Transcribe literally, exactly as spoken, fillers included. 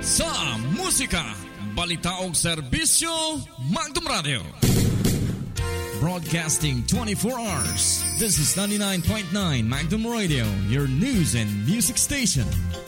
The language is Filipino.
Sa musika, balita o serbisyo, Magdum Radio. Broadcasting twenty-four hours. This is ninety-nine point nine Magdum Radio, your news and music station.